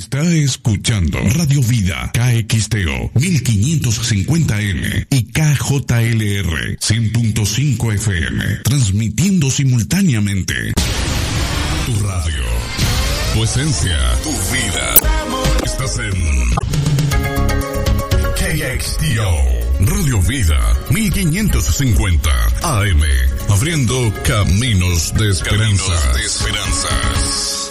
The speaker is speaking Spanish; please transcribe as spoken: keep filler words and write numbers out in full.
Está escuchando Radio Vida K X T O mil quinientos cincuenta M y K J L R cien punto cinco F M, transmitiendo simultáneamente. Tu radio, tu esencia, tu vida. Estás en K X T O. Radio Vida mil quinientos cincuenta A M, abriendo caminos de esperanza. Caminos de esperanzas.